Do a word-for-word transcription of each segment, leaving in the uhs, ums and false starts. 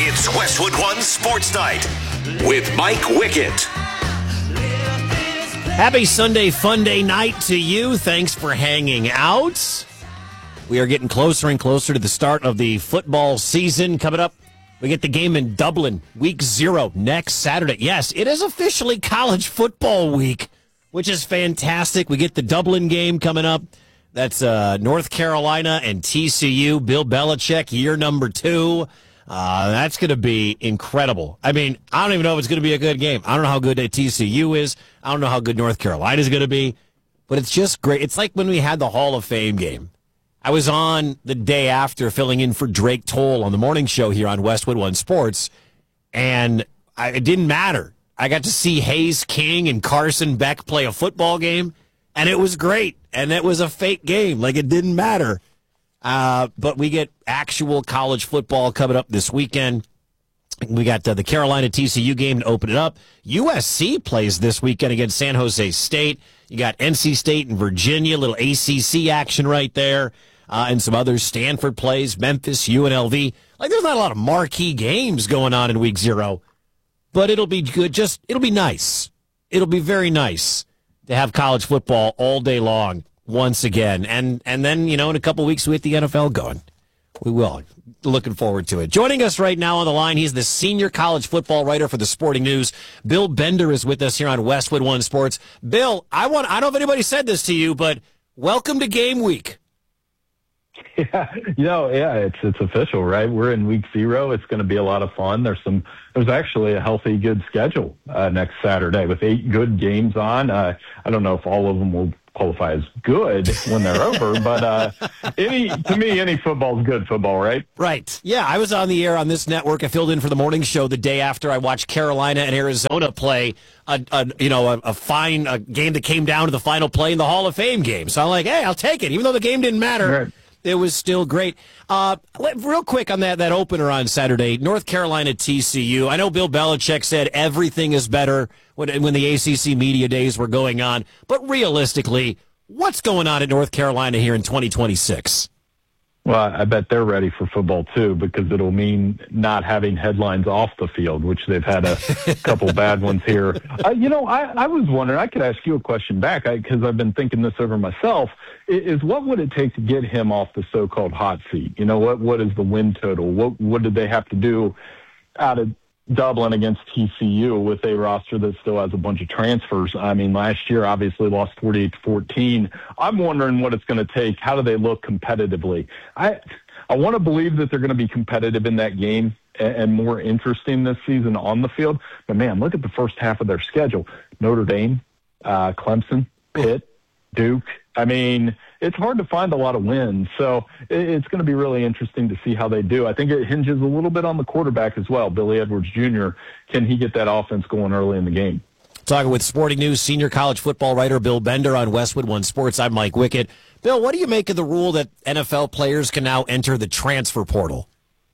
It's Westwood One Sports Night with Mike Wickett. Happy Sunday Fun Day night to you. Thanks for hanging out. We are getting closer and closer to the start of the football season. Coming up, we get the game in Dublin, week zero, next Saturday. Yes, it is officially college football week, which is fantastic. We get the Dublin game coming up. That's uh, North Carolina and T C U. Bill Belichick, year number two. Uh, that's going to be incredible. I mean, I don't even know if it's going to be a good game. I don't know how good T C U is. I don't know how good North Carolina is going to be. But it's just great. It's like when we had the Hall of Fame game. I was on the day after filling in for Drake Toll on the morning show here on Westwood One Sports, and I, it didn't matter. I got to see Hayes King and Carson Beck play a football game, and it was great. And it was a fake game. Like, it didn't matter. Uh, but we get actual college football coming up this weekend. We got uh, the Carolina T C U game to open it up. U S C plays this weekend against San Jose State. You got N C State and Virginia, little A C C action right there, uh, and some others. Stanford plays, Memphis, U N L V. Like, there's not a lot of marquee games going on in week zero, but it'll be good. Just, it'll be nice. It'll be very nice to have college football all day long once again. And and then, you know, in a couple weeks, we get the N F L going. We will. Looking forward to it. Joining us right now on the line, he's the senior college football writer for the Sporting News. Bill Bender is with us here on Westwood One Sports. Bill, I want I don't know if anybody said this to you, but welcome to game week. Yeah, you know, yeah, it's it's official, right? We're in week zero. It's going to be a lot of fun. There's some, there's actually a healthy, good schedule uh, next Saturday with eight good games on. Uh, I don't know if all of them will qualify as good when they're over, but uh, any to me, any football is good football, right? Right. Yeah, I was on the air on this network. I filled in for the morning show the day after I watched Carolina and Arizona play a, a you know a, a fine a game that came down to the final play in the Hall of Fame game. So I'm like, hey, I'll take it, even though the game didn't matter. Right. It was still great. Uh, real quick on that that opener on Saturday, North Carolina T C U. I know Bill Belichick said everything is better when when the A C C media days were going on, but realistically, what's going on at North Carolina here in twenty twenty-six? Well, I bet they're ready for football, too, because it'll mean not having headlines off the field, which they've had a couple bad ones here. Uh, you know, I, I was wondering, I could ask you a question back, because I've been thinking this over myself, is what would it take to get him off the so-called hot seat? You know, what what is the win total? What, what did they have to do out of Dublin against T C U with a roster that still has a bunch of transfers? I mean, last year obviously lost forty-eight to fourteen. I'm wondering what it's going to take. How do they look competitively? I I want to believe that they're going to be competitive in that game and, and more interesting this season on the field. But man, look at the first half of their schedule: Notre Dame, uh, Clemson, Pitt, Duke. I mean, it's hard to find a lot of wins, so it's going to be really interesting to see how they do. I think it hinges a little bit on the quarterback as well, Billy Edwards Junior Can he get that offense going early in the game? Talking with Sporting News senior college football writer Bill Bender on Westwood One Sports. I'm Mike Wickett. Bill, what do you make of the rule that N F L players can now enter the transfer portal?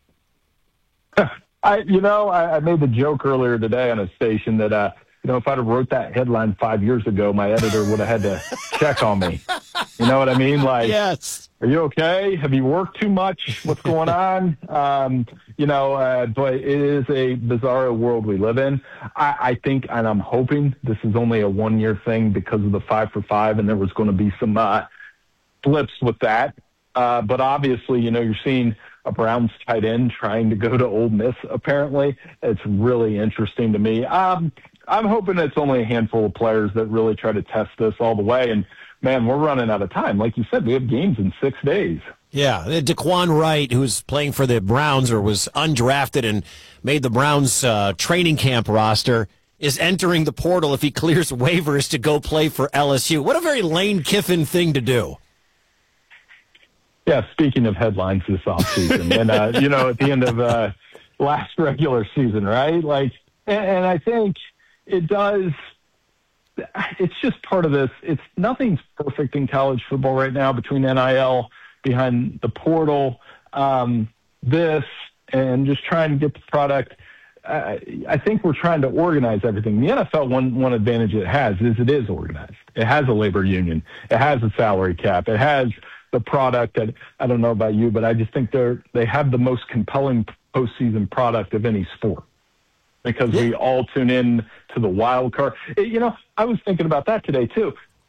I, you know, I, I made the joke earlier today on a station that, uh, you know, if I'd have wrote that headline five years ago, my editor would have had to check on me. You know what I mean? Like, yes. Are you okay? Have you worked too much? What's going on? Um, you know, uh, but it is a bizarre world we live in. I, I think, and I'm hoping this is only a one-year thing because of the five for five, and there was going to be some uh, flips with that. Uh, but obviously, you know, you're seeing a Browns tight end trying to go to Ole Miss, apparently. It's really interesting to me. Um, I'm hoping it's only a handful of players that really try to test this all the way. And, man, we're running out of time. Like you said, we have games in six days. Yeah, Daquan Wright, who's playing for the Browns or was undrafted and made the Browns uh, training camp roster, is entering the portal if he clears waivers to go play for L S U. What a very Lane Kiffin thing to do. Yeah, speaking of headlines this offseason, and, uh, you know, at the end of uh, last regular season, right? Like, and, and I think it does – it's just part of this. It's nothing's perfect in college football right now between N I L, behind the portal, um, this, and just trying to get the product. Uh, I think we're trying to organize everything. The N F L, one, one advantage it has is it is organized. It has a labor union. It has a salary cap. It has the product that, I don't know about you, but I just think they're, they have the most compelling postseason product of any sport because yeah. we all tune in to the wild card. It, you know, I was thinking about that today too.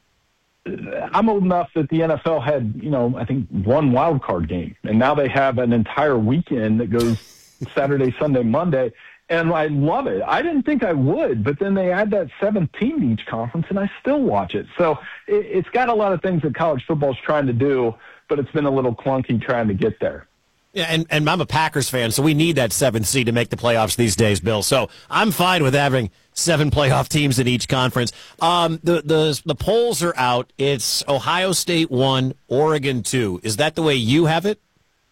I'm old enough that the N F L had, you know, I think one wild card game, and now they have an entire weekend that goes Saturday, Sunday, Monday. And I love it. I didn't think I would, but then they add that seventh team to each conference, and I still watch it. So it, it's got a lot of things that college football is trying to do, but it's been a little clunky trying to get there. Yeah, and, and I'm a Packers fan, so we need that seventh seed to make the playoffs these days, Bill. So I'm fine with having seven playoff teams in each conference. Um, the, the, the polls are out. It's Ohio State one, Oregon two. Is that the way you have it?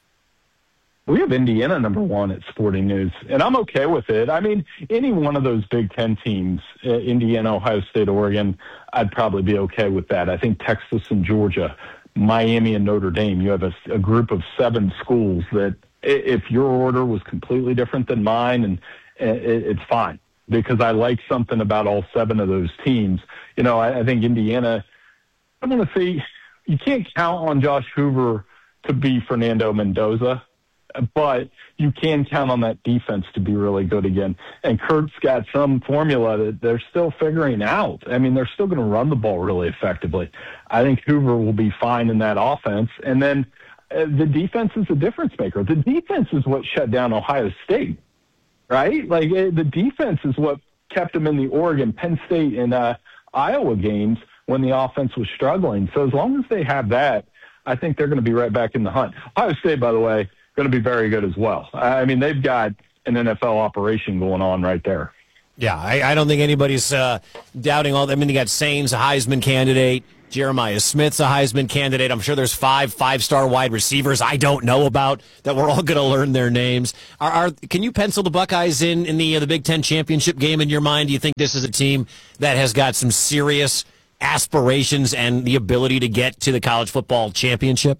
We have Indiana number one at Sporting News, and I'm okay with it. I mean, any one of those Big Ten teams, uh, Indiana, Ohio State, Oregon, I'd probably be okay with that. I think Texas and Georgia, Miami and Notre Dame, you have a, a group of seven schools that if your order was completely different than mine, and it, it's fine because I like something about all seven of those teams. You know, I, I think Indiana, I'm going to say you can't count on Josh Hoover to be Fernando Mendoza, but you can count on that defense to be really good again. And Kurt's got some formula that they're still figuring out. I mean, they're still going to run the ball really effectively. I think Hoover will be fine in that offense. And then uh, the defense is a difference maker. The defense is what shut down Ohio State, right? Like uh, the defense is what kept them in the Oregon, Penn State, and uh, Iowa games when the offense was struggling. So as long as they have that, I think they're going to be right back in the hunt. Ohio State, by the way, going to be very good as well. I mean, they've got an N F L operation going on right there. Yeah, I, I don't think anybody's uh, doubting all that. I mean, they got Sains, a Heisman candidate. Jeremiah Smith's a Heisman candidate. I'm sure there's five five-star wide receivers I don't know about that we're all going to learn their names. Are, are Can you pencil the Buckeyes in in the, uh, the Big Ten championship game in your mind? Do you think this is a team that has got some serious aspirations and the ability to get to the college football championship?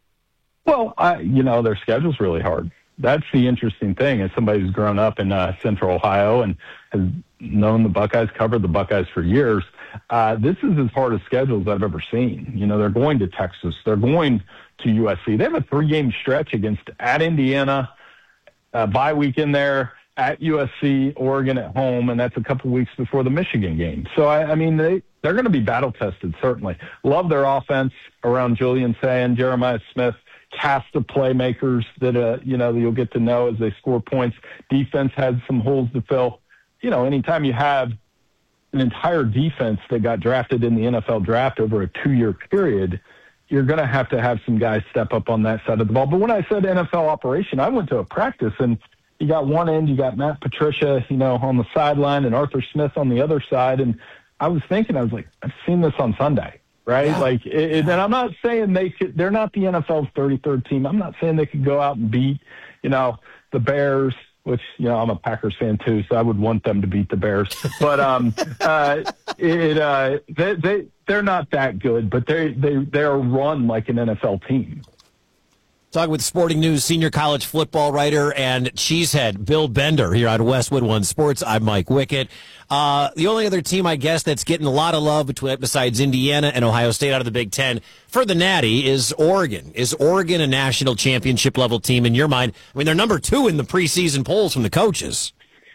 Well, I, you know, their schedule's really hard. That's the interesting thing. As somebody who's grown up in uh, Central Ohio and has known the Buckeyes, covered the Buckeyes for years, uh, this is as hard a schedule as I've ever seen. You know, they're going to Texas. They're going to U S C. They have a three-game stretch against at Indiana, uh, bye week in there, at U S C, Oregon at home, and that's a couple weeks before the Michigan game. So, I, I mean, they, they're going to be battle-tested, certainly. Love their offense around Julian Sayin, Jeremiah Smith, cast of playmakers that, uh, you know, you'll get to know as they score points. Defense has some holes to fill. You know, anytime you have an entire defense that got drafted in the N F L draft over a two-year period, you're going to have to have some guys step up on that side of the ball. But when I said N F L operation, I went to a practice, and you got one end, you got Matt Patricia, you know, on the sideline, and Arthur Smith on the other side. And I was thinking, I was like, I've seen this on Sunday. Right? Yeah. Like, it, and I'm not saying they could, they're not the N F L's thirty-third team. I'm not saying they could go out and beat, you know, the Bears, which, you know, I'm a Packers fan too, so I would want them to beat the Bears. But, um, uh, it, uh, they, they, they're not that good, but they, they, they're run like an N F L team. Talking with Sporting News senior college football writer and cheesehead Bill Bender here on Westwood One Sports. I'm Mike Wickett. Uh, the only other team, I guess, that's getting a lot of love between, besides Indiana and Ohio State out of the Big Ten for the Natty is Oregon. Is Oregon a national championship level team in your mind? I mean, they're number two in the preseason polls from the coaches.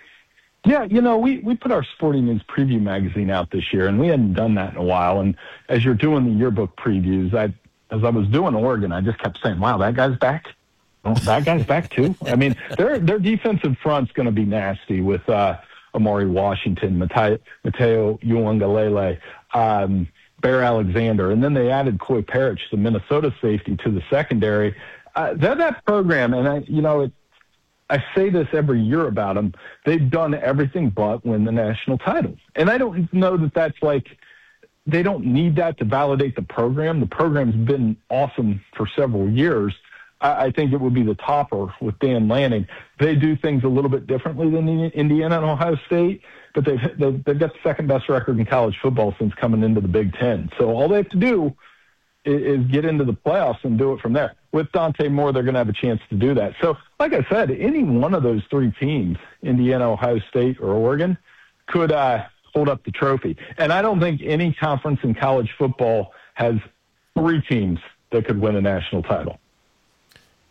Yeah, you know, we, we put our Sporting News preview magazine out this year, and we hadn't done that in a while. And as you're doing the yearbook previews, I as I was doing Oregon, I just kept saying, wow, that guy's back. Oh, that guy's back too. I mean, their their defensive front's going to be nasty with uh, Amari Washington, Mateo, Mateo Uiagalelei, um, Bear Alexander, and then they added Coy Parrish, the Minnesota safety, to the secondary. Uh, they're that program, and I, you know, it, I say this every year about them. They've done everything but win the national title, and I don't know that that's like. They don't need that to validate the program. The program's been awesome for several years. I, I think it would be the topper with Dan Lanning. They do things a little bit differently than Indiana and Ohio State, but they've, they've, they've got the second best record in college football since coming into the Big Ten. So all they have to do is, is get into the playoffs and do it from there. With Dante Moore, they're going to have a chance to do that. So like I said, any one of those three teams, Indiana, Ohio State, or Oregon, could uh, – hold up the trophy. And I don't think any conference in college football has three teams that could win a national title.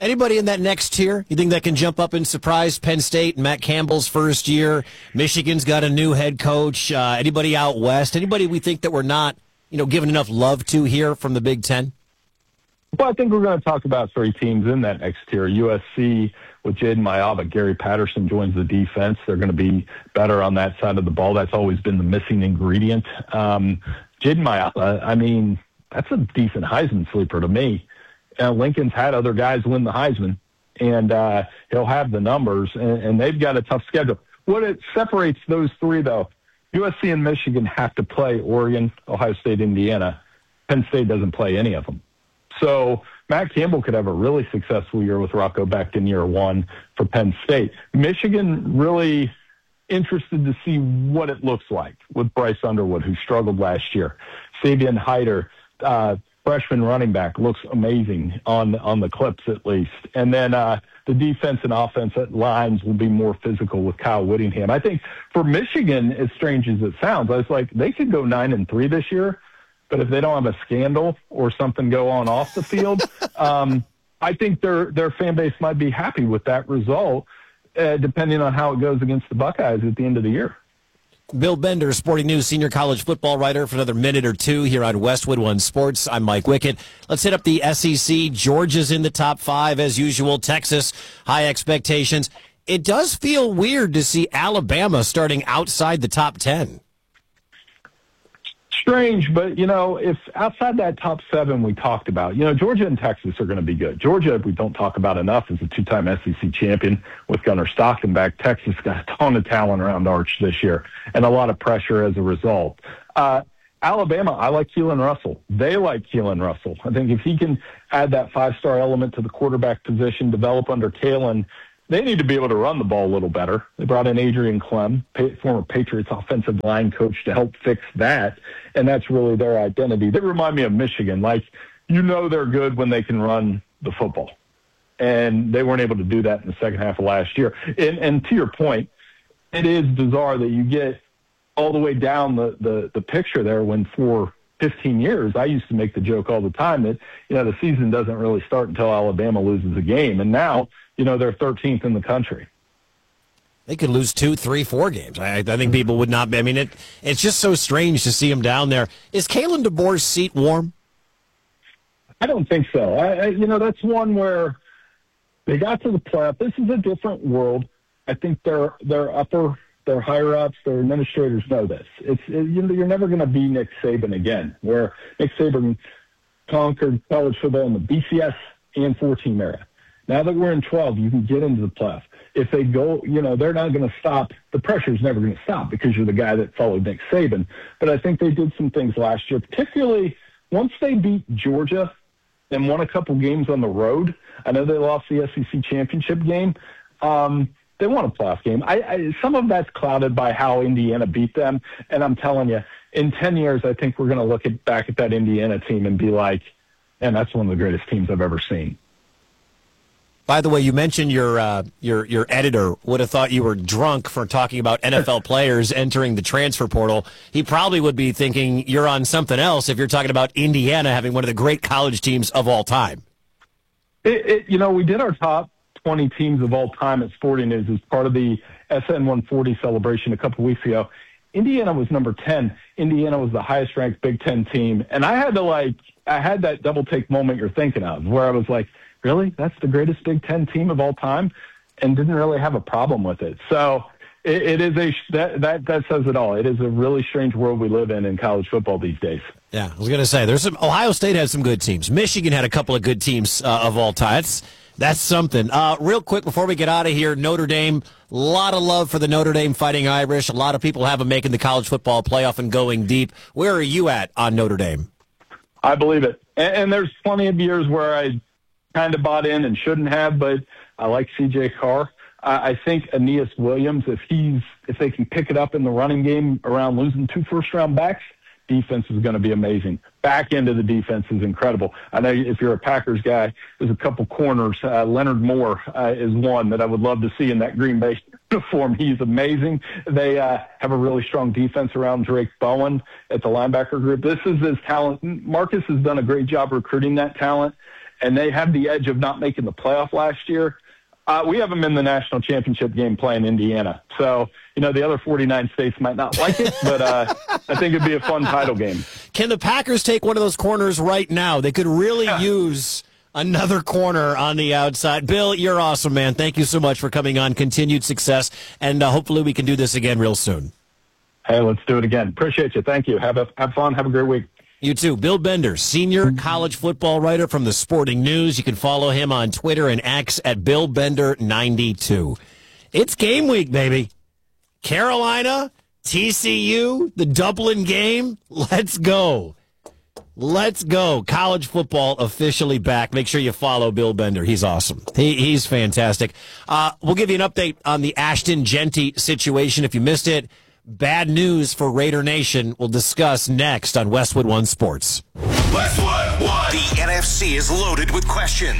Anybody in that next tier you think that can jump up and surprise? Penn State, Matt Campbell's first year. Michigan's got a new head coach. Uh, anybody out west? Anybody we think that we're not, you know, giving enough love to here from the Big Ten? Well, I think we're going to talk about three teams in that next tier. U S C with Jaden Mayava, Gary Patterson joins the defense. They're going to be better on that side of the ball. That's always been the missing ingredient. Um, Jaden Mayava, I mean, that's a decent Heisman sleeper to me. Uh, Lincoln's had other guys win the Heisman, and uh, he'll have the numbers, and, and they've got a tough schedule. What it separates those three, though, U S C and Michigan have to play Oregon, Ohio State, Indiana. Penn State doesn't play any of them. So Matt Campbell could have a really successful year with Rocco Becht in year one for Penn State. Michigan really interested to see what it looks like with Bryce Underwood, who struggled last year. Sabian Hyder, uh, freshman running back, looks amazing on on the clips at least. And then uh, the defense and offense lines will be more physical with Kyle Whittingham. I think for Michigan, as strange as it sounds, I was like, they could go nine and three this year. But if they don't have a scandal or something go on off the field, um, I think their their fan base might be happy with that result, uh, depending on how it goes against the Buckeyes at the end of the year. Bill Bender, Sporting News senior college football writer, for another minute or two here on Westwood One Sports. I'm Mike Wickett. Let's hit up the S E C. Georgia's in the top five as usual. Texas, high expectations. It does feel weird to see Alabama starting outside the top ten. Strange, but, you know, if outside that top seven we talked about, you know, Georgia and Texas are going to be good. Georgia, we don't talk about enough, is a two-time S E C champion with Gunnar Stockton back. Texas got a ton of talent around Arch this year and a lot of pressure as a result. Uh, Alabama, I like Keelan Russell. They like Keelan Russell. I think if he can add that five-star element to the quarterback position, develop under Kalen, they need to be able to run the ball a little better. They brought in Adrian Clem, former Patriots offensive line coach, to help fix that, and that's really their identity. They remind me of Michigan. Like, you know they're good when they can run the football, and they weren't able to do that in the second half of last year. And, and to your point, it is bizarre that you get all the way down the, the, the picture there when for fifteen years, I used to make the joke all the time that, you know, the season doesn't really start until Alabama loses a game. And now, you know, they're thirteenth in the country. They could lose two, three, four games. I, I think people would not be. I mean, it, it's just so strange to see him down there. Is Kalen DeBoer's seat warm? I don't think so. I, I, you know, that's one where they got to the playoff. This is a different world. I think their their upper, their higher ups, their administrators know this. It's it, you know, you're never going to be Nick Saban again, where Nick Saban conquered college football in the B C S and four-team era. Now that we're in twelve, you can get into the playoff. If they go, you know, they're not going to stop. The pressure's never going to stop because you're the guy that followed Nick Saban. But I think they did some things last year, particularly once they beat Georgia and won a couple games on the road. I know they lost the S E C championship game. Um, they won a playoff game. I, I, some of that's clouded by how Indiana beat them. And I'm telling you, in ten years, I think we're going to look at, back at that Indiana team and be like, man, that's one of the greatest teams I've ever seen. By the way, you mentioned your uh, your your editor would have thought you were drunk for talking about N F L players entering the transfer portal. He probably would be thinking you're on something else if you're talking about Indiana having one of the great college teams of all time. It, it, you know, we did our top twenty teams of all time at Sporting News as part of the S N one forty celebration a couple weeks ago. Indiana was number ten. Indiana was the highest ranked Big Ten team. And I had to like, I had that double take moment you're thinking of where I was like, really? That's the greatest Big Ten team of all time? And didn't really have a problem with it. So it, it is a, that, that, that says it all. It is a really strange world we live in in college football these days. Yeah, I was going to say, there's some, Ohio State has some good teams. Michigan had a couple of good teams uh, of all time. That's, that's something. Uh, real quick before we get out of here, Notre Dame, a lot of love for the Notre Dame Fighting Irish. A lot of people have them making the college football playoff and going deep. Where are you at on Notre Dame? I believe it. And, and there's plenty of years where I kind of bought in and shouldn't have, but I like C J Carr. Uh, I think Aeneas Williams, if he's if they can pick it up in the running game around losing two first-round backs, defense is going to be amazing. Back end of the defense is incredible. I know if you're a Packers guy, there's a couple corners. Uh, Leonard Moore uh, is one that I would love to see in that Green Bay uniform. He's amazing. They uh, have a really strong defense around Drake Bowen at the linebacker group. This is his talent. Marcus has done a great job recruiting that talent. and they have the edge of not making the playoff last year. Uh, we have them in the national championship game playing Indiana. So, you know, the other forty-nine states might not like it, but uh, I think it'd be a fun title game. Can the Packers take one of those corners right now? They could really yeah. use another corner on the outside. Bill, you're awesome, man. Thank you so much for coming on. Continued success, and uh, hopefully we can do this again real soon. Hey, let's do it again. Appreciate you. Thank you. Have a, have fun. Have a great week. You too. Bill Bender, senior college football writer from the Sporting News. You can follow him on Twitter and X at Bill Bender ninety-two. It's game week, baby. Carolina, T C U, the Dublin game. Let's go. Let's go. College football officially back. Make sure you follow Bill Bender. He's awesome. He, he's fantastic. Uh, we'll give you an update on the Ashton Jeanty situation if you missed it. Bad news for Raider Nation. We'll discuss next on Westwood One Sports. Westwood One. The N F C is loaded with questions.